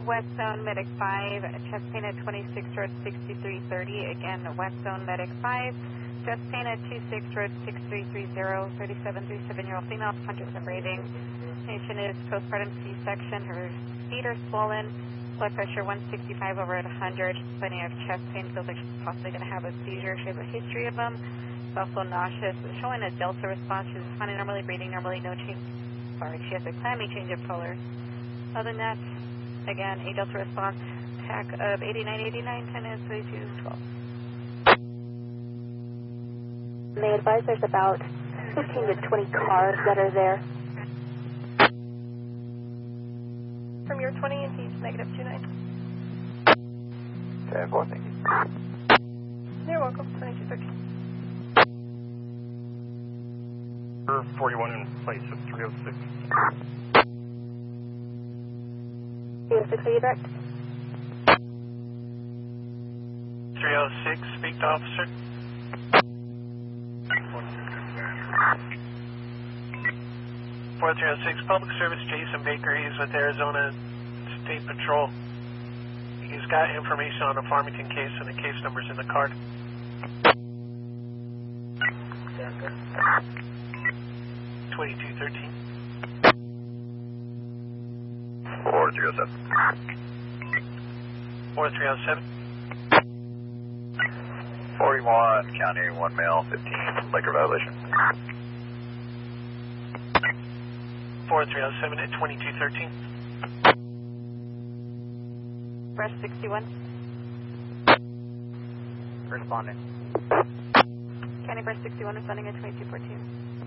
West Zone Medic 5, chest pain at 26 Road 6330. Again, West Zone Medic 5, chest pain at 26 Road 6330, 3737-year-old female, 100% breathing. Patient is postpartum C-section. Her feet are swollen. Blood pressure 165 over at 100. Plenty of chest pain. Feels like she's possibly going to have a seizure. She has a history of them. She's also nauseous. Showing a delta response. She's responding normally, breathing normally, no change. Sorry, she has a clammy change of color. Other than that, again, a delta response. TAC of 8989, 10 is 3212. May I advise there's about 15 to 20 cars that are there. From your 20 and he's negative 29. Okay, boy, thank you. You're welcome, 2213. 41 in place of 306. 306, are you direct? 306, speak to officer. 4306, Public Service Jason Baker. He's with Arizona State Patrol. He's got information on the Farmington case, and the case number's in the card. 2213. 4307. 4307. 41, county, 1 male, 15, liquor violation. 4307 at 2213. Breast 61. Responding. County Breast 61 responding at 2214.